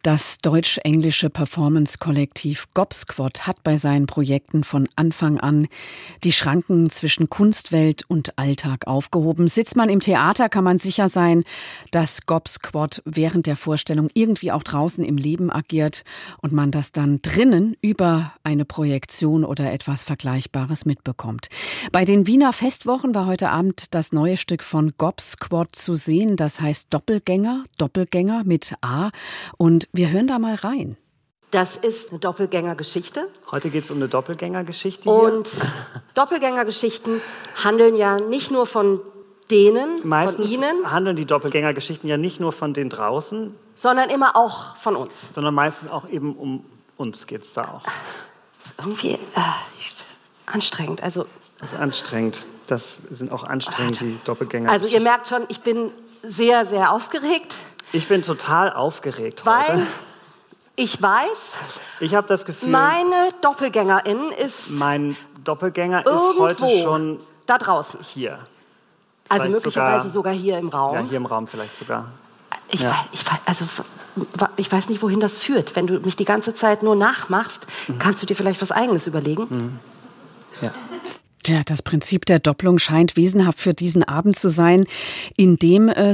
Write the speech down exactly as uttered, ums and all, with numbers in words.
Das deutsch-englische Performance-Kollektiv Gobsquad hat bei seinen Projekten von Anfang an die Schranken zwischen Kunstwelt und Alltag aufgehoben. Sitzt man im Theater, kann man sicher sein, dass Gobsquad während der Vorstellung irgendwie auch draußen im Leben agiert und man das dann drinnen über eine Projektion oder etwas Vergleichbares mitbekommt. Bei den Wiener Festwochen war heute Abend das neue Stück von Gobsquad zu sehen. Das heißt Doppelgänger, Doppelgänger mit A. Und wir hören da mal rein. Das ist eine Doppelgängergeschichte. Heute geht es um eine Doppelgängergeschichte hier. Und Doppelgängergeschichten handeln ja nicht nur von denen, Meistens von ihnen. handeln die Doppelgängergeschichten ja nicht nur von den draußen. Sondern immer auch von uns. Sondern meistens auch eben um uns geht es da auch. Das ist irgendwie äh, anstrengend. Also, das ist anstrengend. Das sind auch anstrengend, die Doppelgänger. Also ihr merkt schon, ich bin sehr, sehr aufgeregt. Ich bin total aufgeregt weil heute. Ich weiß, ich habe das Gefühl, meine Doppelgängerin ist mein Doppelgänger ist heute schon da draußen. Hier. Also Vielleicht möglicherweise sogar, sogar hier im Raum. Ja, hier im Raum vielleicht sogar. Ich, ja. weiß, ich, weiß, also, ich weiß nicht, wohin das führt. Wenn du mich die ganze Zeit nur nachmachst, mhm. kannst du dir vielleicht was Eigenes überlegen. Mhm. Ja. Ja, das Prinzip der Doppelung scheint wesenhaft für diesen Abend zu sein, in dem äh,